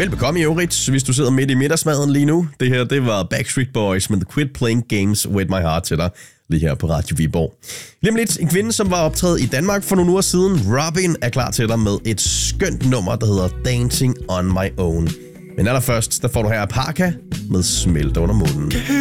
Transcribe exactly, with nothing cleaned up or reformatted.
Velbekomme i øvrigt, hvis du sidder midt i middagsmaden lige nu. Det her, det var Backstreet Boys med The Quit Playing Games With My Heart til dig, lige her på Radio Viborg. Lige om lidt, en kvinde, som var optrædet i Danmark for nogle uger siden, Robin, er klar til dig med et skønt nummer, der hedder Dancing On My Own. Men allerførst, der får du her Parka med Smelt Under Munden.